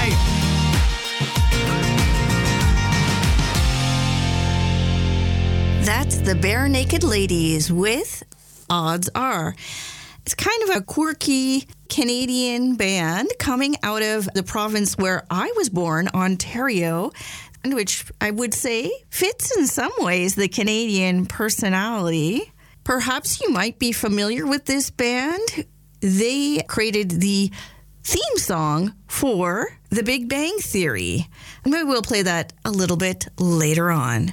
That's the Bare Naked Ladies with Odds Are. It's kind of a quirky Canadian band coming out of the province where I was born, Ontario, which I would say fits in some ways the Canadian personality. Perhaps you might be familiar with this band. They created the theme song for The Big Bang Theory. And maybe we'll play that a little bit later on.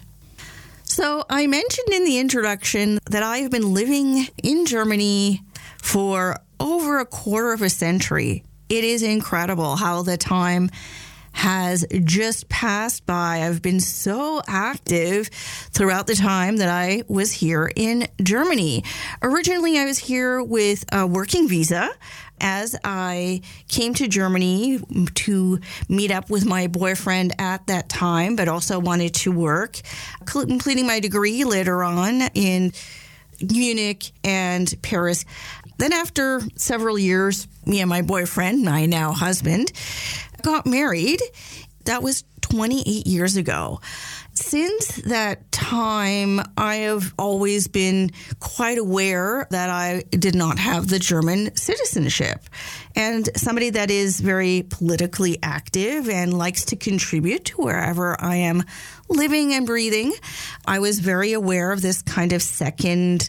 So I mentioned in the introduction that I've been living in Germany for over a quarter of a century. It is incredible how the time has just passed by. I've been so active throughout the time that I was here in Germany. Originally, I was here with a working visa as I came to Germany to meet up with my boyfriend at that time, but also wanted to work, completing my degree later on in Munich and Paris. Then after several years, me and my boyfriend, my now husband, got married. That was 28 years ago. Since that time, I have always been quite aware that I did not have the German citizenship. And somebody that is very politically active and likes to contribute to wherever I am living and breathing, I was very aware of this kind of second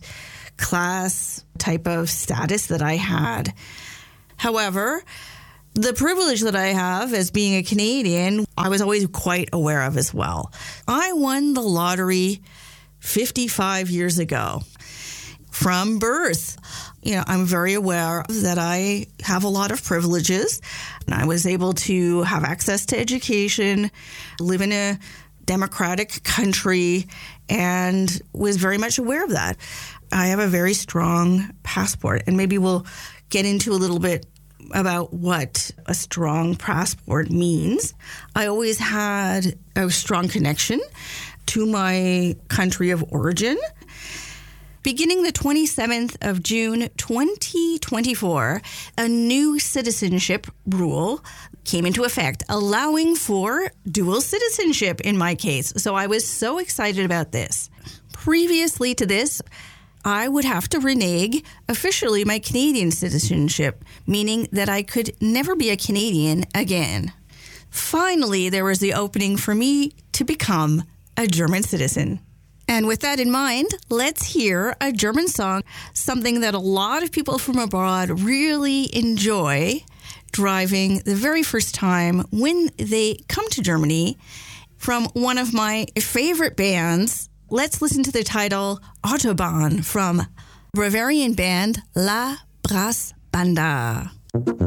class type of status that I had. However, the privilege that I have as being a Canadian, I was always quite aware of as well. I won the lottery 55 years ago from birth. I'm very aware that I have a lot of privileges. And I was able to have access to education, live in a democratic country, and was very much aware of that. I have a very strong passport, and maybe we'll get into a little bit about what a strong passport means. I always had a strong connection to my country of origin. Beginning the 27th of June, 2024, a new citizenship rule came into effect, allowing for dual citizenship in my case. So I was so excited about this. Previously to this, I would have to renege officially my Canadian citizenship, meaning that I could never be a Canadian again. Finally, there was the opening for me to become a German citizen. And with that in mind, let's hear a German song, something that a lot of people from abroad really enjoy driving the very first time when they come to Germany, from one of my favorite bands. Let's listen to the title Autobahn from Bavarian band La Brass Banda.